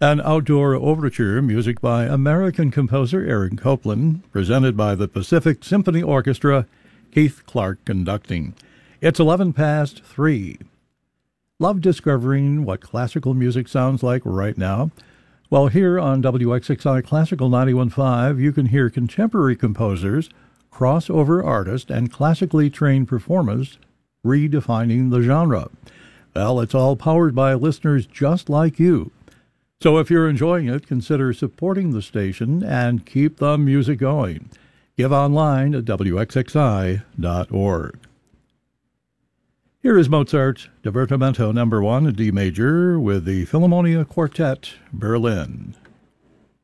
An outdoor overture, music by American composer Aaron Copland, presented by the Pacific Symphony Orchestra, Keith Clark conducting. It's 11 past 3. Love discovering what classical music sounds like right now? Well, here on WXXI Classical 91.5, you can hear contemporary composers, crossover artists, and classically trained performers redefining the genre. Well, it's all powered by listeners just like you. So if you're enjoying it, consider supporting the station and keep the music going. Give online at wxxi.org. Here is Mozart's Divertimento No. 1 in D major with the Philharmonia Quartet, Berlin.